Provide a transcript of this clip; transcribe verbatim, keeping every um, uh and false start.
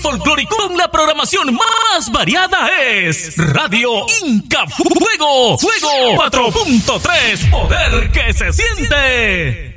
folclórico con la programación más variada es Radio Inca Fuego, Fuego cuatro punto tres, poder que se siente.